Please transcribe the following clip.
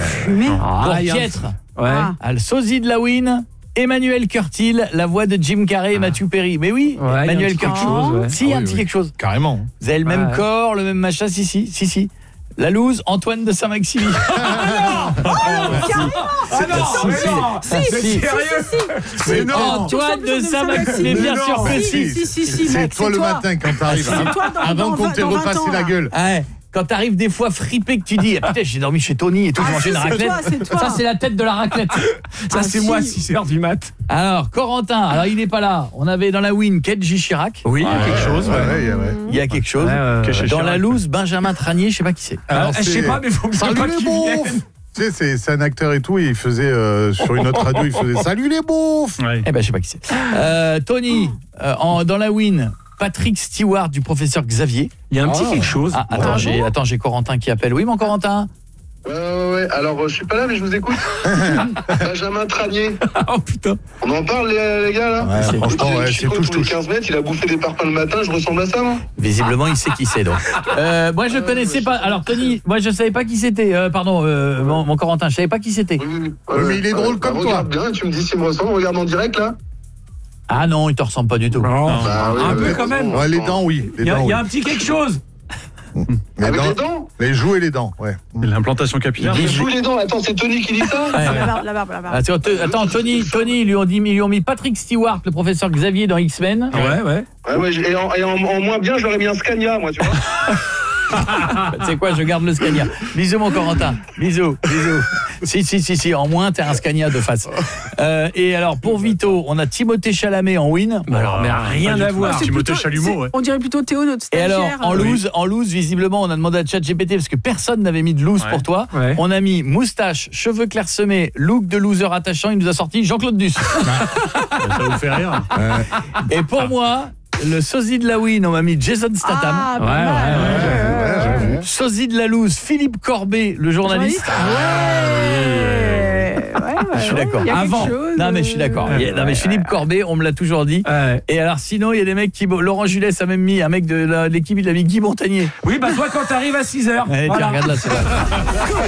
Fumé. Pour Pietre. Ouais. Le sosie de la Win, Emmanuel Curtil, la voix de Jim Carrey et Matthew Perry. Mais oui, Ouais, Emmanuel Curtil. Si, un petit quelque chose. Carrément. Vous avez le même corps, le même machin, si. La loose, Antoine de Saint-Maxime. C'est Antoine de Saint-Maxime, bien sûr que si. C'est toi le matin quand t'arrives. Avant qu'on t'ait repassé la gueule. Quand t'arrives des fois fripé que tu dis putain j'ai dormi chez Tony et tout, j'ai mangé une raclette. Ça c'est la tête de la raclette. Ça c'est moi 6h du mat. Alors Corentin, alors il n'est pas là. On avait dans la win Kedji Chirac. Oui, il y a quelque chose. Il y a quelque chose. Dans la loose Benjamin Tranier, je sais pas qui c'est. Je sais pas mais faut bien pas qu'il vienne. Tu sais, c'est un acteur et tout, et il faisait sur une autre radio, il faisait salut les beaufs. Eh ben je sais pas qui c'est. Tony, dans la win Patrick Stewart du professeur Xavier. Il y a un petit quelque chose. Attends, j'ai Corentin qui appelle. Oui, mon Corentin. Ouais. Alors, je suis pas là, mais je vous écoute. Benjamin Tranier. Oh putain. On en parle, les gars, là. Franchement, c'est touche. 15 mètres, il a bouffé des parpaings le matin, je ressemble à ça, moi. Visiblement, il sait qui c'est, donc. Moi, je connaissais pas. Alors, Tony, moi, je savais pas qui c'était. Mon Corentin, je savais pas qui c'était. Mais il est drôle comme toi. Regarde bien, tu me dis s'il me ressemble, regarde en direct, là. Ah non, il te ressemble pas du tout. Un peu quand même. Ouais, les dents, oui. Il y a un petit quelque chose. Avec les dents. Les joues et les dents, ouais. L'implantation capillaire. Les joues et les dents, attends, c'est Tony qui dit ça. La barbe. Attends, Tony, ils lui ont mis Patrick Stewart, le professeur Xavier dans X-Men. Ouais. Et en moins bien, j'aurais mis un Scania, moi, tu vois. Tu sais quoi, je garde le Scania. Bisous mon Corentin. Bisous. Si, en moins t'as un Scania de face. Et alors pour Vito, on a Timothée Chalamet en win. Alors mais rien à voir. Timothée Chalumeau, ouais. On dirait plutôt Théo, notre Et stagiaire. alors en loose, visiblement on a demandé à ChatGPT parce que personne n'avait mis de loose pour toi. Ouais. On a mis moustache, cheveux clairsemés, look de loser attachant, il nous a sorti Jean-Claude Duss. Ça vous fait rire. Et pour moi, le sosie de la win, on m'a mis Jason Statham. Sosie de la loose, Philippe Corbet, le journaliste. Je suis d'accord. Avant. Non mais je suis d'accord. Non mais Philippe Corbet, on me l'a toujours dit. Et alors sinon, il y a des mecs qui Laurent Jules a même mis un mec de l'équipe, il a mis Guy Montagnier. Oui, bah toi quand t'arrives à 6h. Allez, tiens, regarde là, c'est là.